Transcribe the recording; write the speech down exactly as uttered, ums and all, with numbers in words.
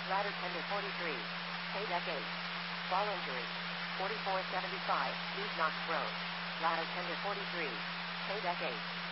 Ladder tender forty-three. Pay deck eight. Fall injury. forty-four seventy-five. Bees knocked broke. Ladder tender forty-three. Pay deck eight.